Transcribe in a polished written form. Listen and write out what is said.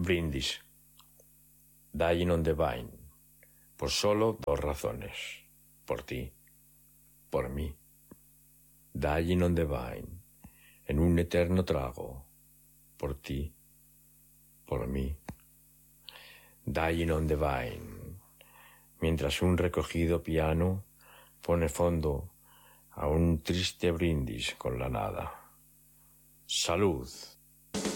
Brindis. Dying on the Vine. Por solo dos razones. Por ti. Por mí. Dying on the Vine. En un eterno trago. Por ti. Por mí. Dying on the Vine. Mientras un recogido piano pone fondo a un triste brindis con la nada. Salud.